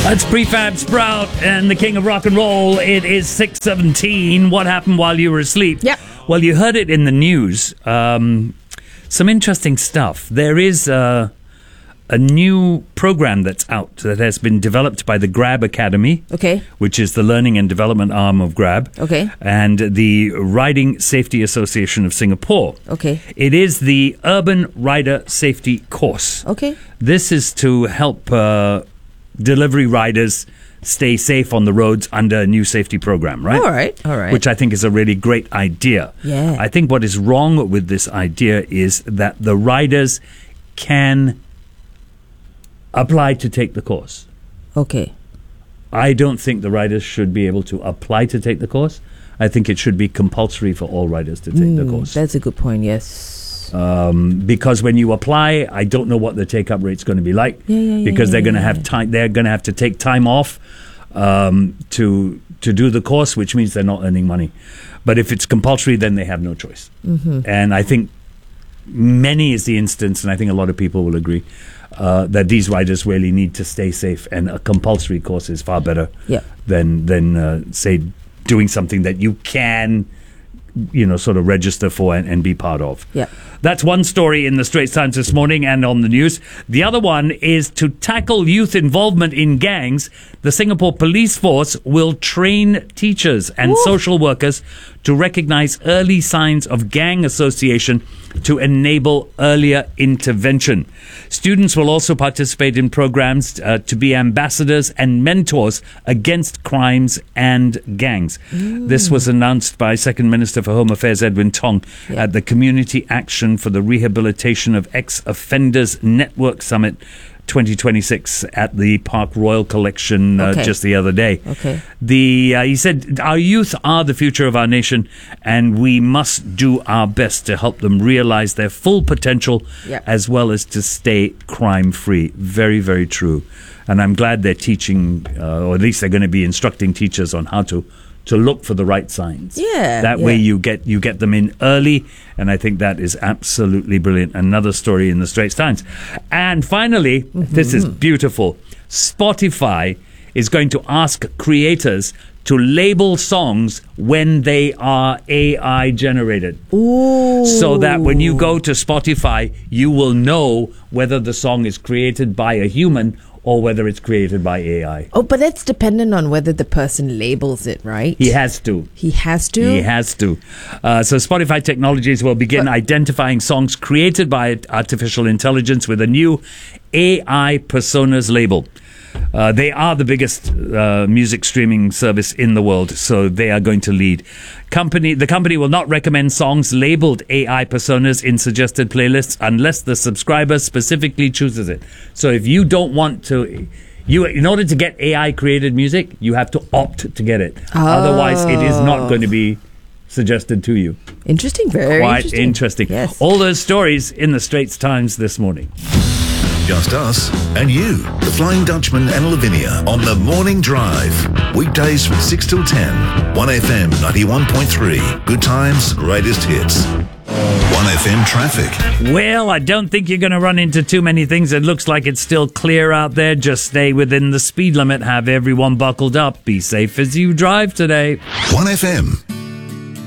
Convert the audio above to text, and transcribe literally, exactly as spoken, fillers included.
That's Prefab Sprout and the king of rock and roll. It is six seventeen. What happened while you were asleep? Yep. Well, you heard it in the news. Um, some interesting stuff. There is uh, a new program that's out that has been developed by the Grab Academy. Okay. Which is the learning and development arm of Grab. Okay. And the Riding Safety Association of Singapore. Okay. It is the Urban Rider Safety Course. Okay. This is to help uh, delivery riders stay safe on the roads under a new safety program, right? All right, all right. Which I think is a really great idea. Yeah. I think what is wrong with this idea is that the riders can apply to take the course. Okay. I don't think the riders should be able to apply to take the course. I think it should be compulsory for all riders to take Mm, the course. That's a good point, yes. Um, because when you apply, I don't know what the take-up rate's going to be like. Yeah, yeah, yeah, because yeah, they're going to yeah, have yeah. time. They're going to have to take time off um, to to do the course, which means they're not earning money. But if it's compulsory, then they have no choice. Mm-hmm. And I think many is the instance, and I think a lot of people will agree uh, that these riders really need to stay safe, and a compulsory course is far better Yeah. than than uh, say doing something that you can, you know, sort of register for and, and be part of. Yeah. That's one story in the Straits Times this morning and on the news. The other one is to tackle youth involvement in gangs. The Singapore Police Force will train teachers and Woo. social workers to recognize early signs of gang association to enable earlier intervention. Students will also participate in programs uh, to be ambassadors and mentors against crimes and gangs. Mm. This was announced by Second Minister for Home Affairs Edwin Tong Yeah. at the Community Action for the Rehabilitation of Ex-Offenders Network Summit twenty twenty-six at the Park Royal Collection uh, Okay. just the other day. Okay. The uh, he said, our youth are the future of our nation, and we must do our best to help them realize their full potential, Yeah. as well as to stay crime-free. Very, very true. And I'm glad they're teaching, uh, or at least they're going to be instructing teachers on how to to look for the right signs. Yeah, That yeah. way you get you get them in early, and I think that is absolutely brilliant. Another story in the Straits Times. And finally, Mm-hmm. this is beautiful. Spotify is going to ask creators to label songs when they are A I generated. Ooh. So that when you go to Spotify, you will know whether the song is created by a human or whether it's created by A I. Oh, but that's dependent on whether the person labels it, right? He has to. He has to? He has to. Uh, so Spotify Technologies will begin But- identifying songs created by artificial intelligence with a new A I personas label. Uh, they are the biggest uh, music streaming service in the world, so they are going to lead. Company, the company will not recommend songs labeled A I personas in suggested playlists unless the subscriber specifically chooses it. So if you don't want to, you in order to get A I created music, you have to opt to get it. Oh. Otherwise, it is not going to be suggested to you. Interesting, very Quite interesting. interesting. Yes. All those stories in the Straits Times this morning. Just us and you, the Flying Dutchman and Lavinia on the Morning Drive. Weekdays from six till ten. one F M ninety-one point three. Good times, greatest hits. one F M traffic. Well, I don't think you're going to run into too many things. It looks like it's still clear out there. Just stay within the speed limit. Have everyone buckled up. Be safe as you drive today. one F M.